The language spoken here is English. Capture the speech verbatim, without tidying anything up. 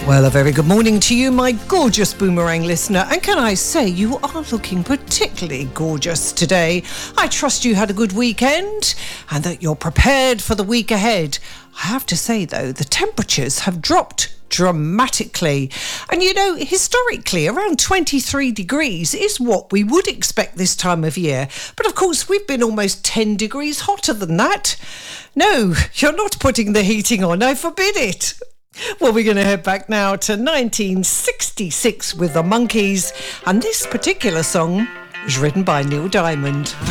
Well, a very good morning to you, my gorgeous Boomerang listener. And can I say, you are looking particularly gorgeous today. I trust you had a good weekend and that you're prepared for the week ahead. I have to say, though, the temperatures have dropped dramatically. And, you know, historically, around twenty-three degrees is what we would expect this time of year. But, of course, we've been almost ten degrees hotter than that. No, you're not putting the heating on. I forbid it. Well, we're going to head back now to nineteen sixty-six with the Monkees, and this particular song was written by Neil Diamond.